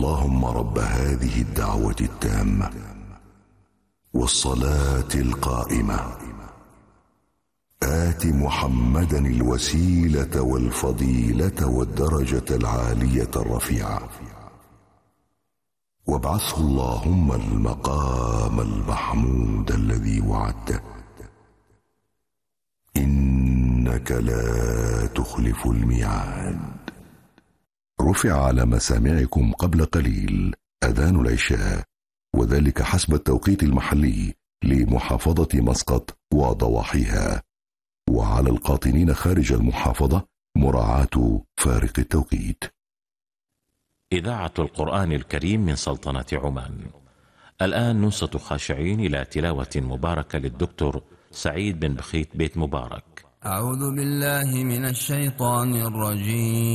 اللهم رب هذه الدعوة التامة والصلاة القائمة آت محمدا الوسيلة والفضيلة والدرجة العالية الرفيعة وابعثه اللهم المقام المحمود الذي وعدته إنك لا تخلف الميعاد. رفع على مسامعكم قبل قليل أذان العشاء، وذلك حسب التوقيت المحلي لمحافظة مسقط وضواحيها، وعلى القاطنين خارج المحافظة مراعاة فارق التوقيت. إذاعة القرآن الكريم من سلطنة عمان. الآن ننصت خاشعين إلى تلاوة مباركة للدكتور سعيد بن بخيت بيت مبارك. أعوذ بالله من الشيطان الرجيم.